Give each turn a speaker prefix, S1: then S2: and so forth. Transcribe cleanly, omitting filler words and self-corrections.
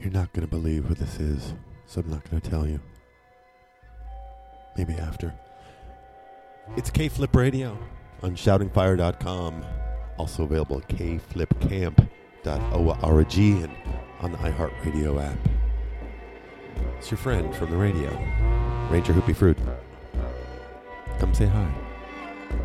S1: You're not going to believe who this is, so I'm not going to tell you. Maybe after. It's K-Flip Radio on shoutingfire.com. Also available at kflipcamp.org and on the iHeartRadio app. It's your friend from the radio, Ranger Hoopy Fruit. Come say hi.